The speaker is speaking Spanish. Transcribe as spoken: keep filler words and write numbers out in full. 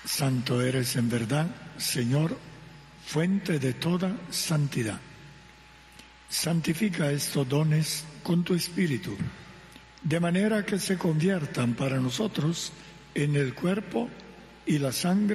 Santo eres en verdad, Señor, fuente de toda santidad. Santifica estos dones con tu Espíritu, de manera que se conviertan para nosotros en el cuerpo y la sangre